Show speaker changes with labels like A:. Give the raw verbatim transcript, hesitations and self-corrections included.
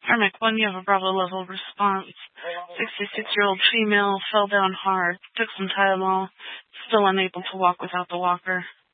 A: Harmic one, you have a Bravo level response. sixty-six-year-old female fell down hard, took some Tylenol, still unable to walk without the walker.